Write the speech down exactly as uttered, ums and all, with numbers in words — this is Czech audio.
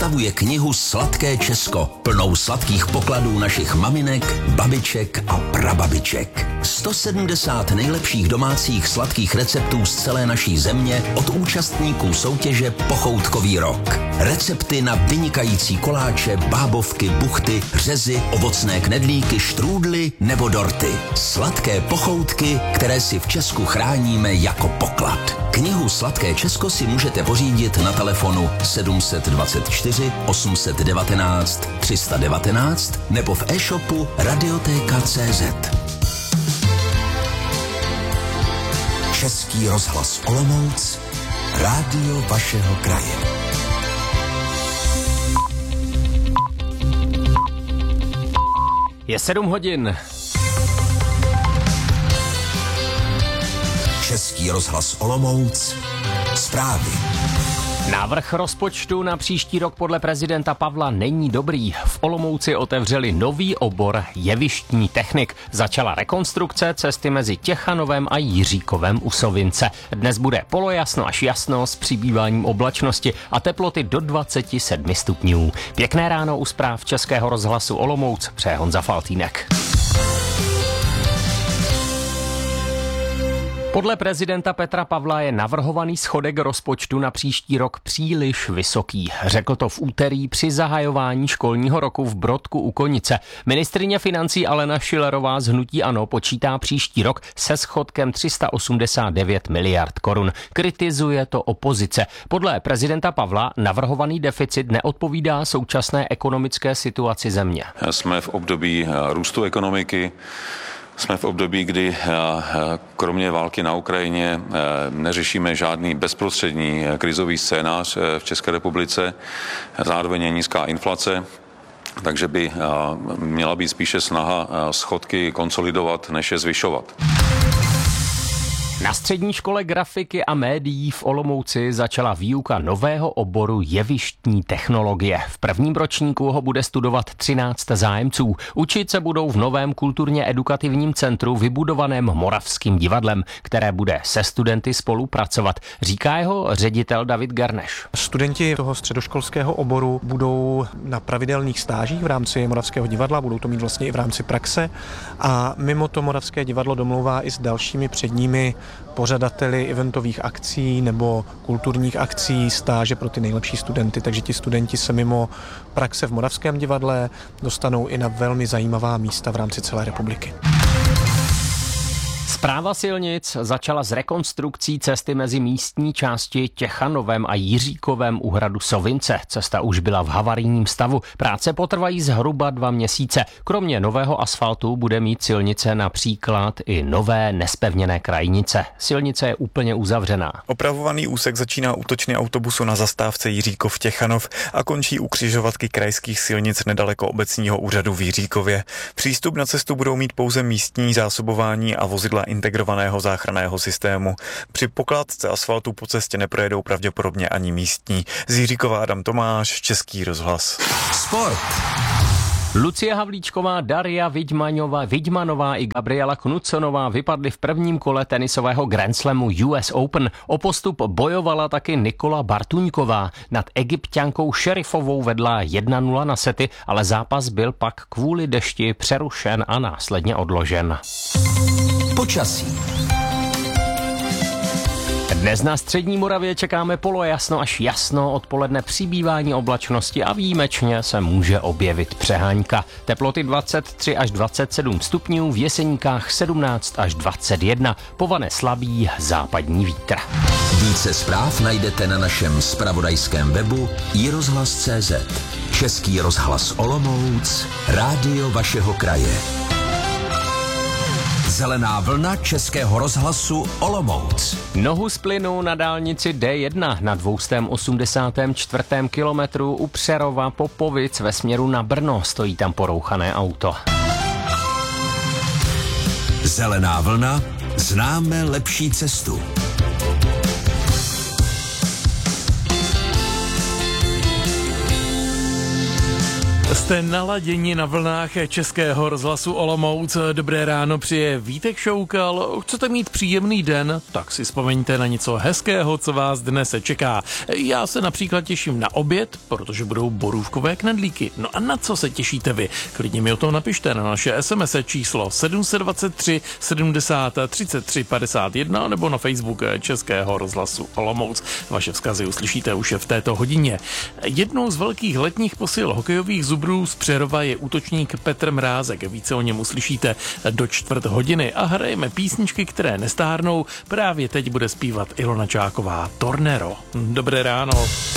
představuje knihu Sladké Česko, plnou sladkých pokladů našich maminek, babiček a prababiček. sto sedmdesát nejlepších domácích sladkých receptů z celé naší země od účastníků soutěže Pochoutkový rok. Recepty na vynikající koláče, bábovky, buchty, řezy, ovocné knedlíky, štrůdly nebo dorty. Sladké pochoutky, které si v Česku chráníme jako poklad. Knihu Sladké Česko si můžete pořídit na telefonu sedm dvacet čtyři osm set devatenáct tři sta devatenáct nebo v e-shopu radiotéka tečka cé zet. Český rozhlas Olomouc, rádio vašeho kraje. Je sedm hodin. Český rozhlas Olomouc, zprávy. Návrh rozpočtu na příští rok podle prezidenta Pavla není dobrý. V Olomouci otevřeli nový obor jevištní technik. Začala rekonstrukce cesty mezi Těchanovem a Jiříkovem u Sovince. Dnes bude polojasno až jasno s přibýváním oblačnosti a teploty do dvacet sedm stupňů. Pěkné ráno u zpráv Českého rozhlasu Olomouc, přeje Honza Faltýnek. Podle prezidenta Petra Pavla je navrhovaný schodek rozpočtu na příští rok příliš vysoký. Řekl to v úterý při zahajování školního roku v Brodku u Konice. Ministryně financí Alena Schillerová z hnutí ANO počítá příští rok se schodkem tři sta osmdesát devět miliard korun. Kritizuje to opozice. Podle prezidenta Pavla navrhovaný deficit neodpovídá současné ekonomické situaci země. Jsme v období růstu ekonomiky. Jsme v období, kdy kromě války na Ukrajině neřešíme žádný bezprostřední krizový scénář v České republice. Zároveň je nízká inflace, takže by měla být spíše snaha schodky konsolidovat, než je zvyšovat. Na střední škole grafiky a médií v Olomouci začala výuka nového oboru jevištní technologie. V prvním ročníku ho bude studovat třináct zájemců. Učit se budou v novém kulturně edukativním centru vybudovaném Moravským divadlem, které bude se studenty spolupracovat, říká jeho ředitel David Garneš. Studenti toho středoškolského oboru budou na pravidelných stážích v rámci Moravského divadla, budou to mít vlastně i v rámci praxe a mimo to Moravské divadlo domlouvá i s dalšími předními pořadateli eventových akcí nebo kulturních akcí stáže pro ty nejlepší studenty, takže ti studenti se mimo praxe v Moravském divadle dostanou i na velmi zajímavá místa v rámci celé republiky. Správa silnic začala s rekonstrukcí cesty mezi místní části Těchanovem a Jiříkovem u hradu Sovince. Cesta už byla v havarijním stavu. Práce potrvají zhruba dva měsíce. Kromě nového asfaltu bude mít silnice například i nové nespevněné krajnice. Silnice je úplně uzavřená. Opravovaný úsek začíná u točny autobusu na zastávce Jiříkov Těchanov a končí u křižovatky krajských silnic nedaleko obecního úřadu v Jiříkově. Přístup na cestu budou mít pouze místní zásobování a vozidla integrovaného záchranného systému. Při pokládce asfaltu po cestě neprojedou pravděpodobně ani místní. Z Jiříkova Adam Tomáš, Český rozhlas. Sport. Lucie Havlíčková, Daria Vidmanová, Vidmanová i Gabriela Knudsonová vypadly v prvním kole tenisového Grand Slamu U S Open. O postup bojovala taky Nikola Bartuňková. Nad Egypťankou Šerifovou vedla jedna nula na sety, ale zápas byl pak kvůli dešti přerušen a následně odložen. Počasí. Dnes na střední Moravě čekáme polojasno až jasno, odpoledne přibývání oblačnosti a výjimečně se může objevit přehánka. Teploty dvacet tři až dvacet sedm stupňů, v Jeseníkách sedmnáct až dvacet jedna, povane slabý západní vítr. Více zpráv najdete na našem zpravodajském webu i rozhlas tečka cé zet. Český rozhlas Olomouc, rádio vašeho kraje. Zelená vlna Českého rozhlasu Olomouc. Nohu z plynu na dálnici D jedna na dvě stě osmdesát čtyři kilometru u Přerova Popovic ve směru na Brno. Stojí tam porouchané auto. Zelená vlna, známe lepší cestu. Jste naladěni na vlnách Českého rozhlasu Olomouc. Dobré ráno přeje Vítek Šoukal. Chcete mít příjemný den? Tak si vzpomeňte na něco hezkého, co vás dnes čeká. Já se například těším na oběd, protože budou borůvkové knedlíky. No a na co se těšíte vy? Klidně mi o tom napište na naše es em es číslo sedm set dvacet tři sedmdesát třicet tři padesát jedna nebo na Facebook Českého rozhlasu Olomouc. Vaše vzkazy uslyšíte už v této hodině. Jednou z velkých letních posil hokejových zubrů z Přerova je útočník Petr Mrázek. Více o něm uslyšíte do čtvrt hodiny a hrajeme písničky, které nestárnou. Právě teď bude zpívat Ilona Čáková Tornero. Dobré ráno.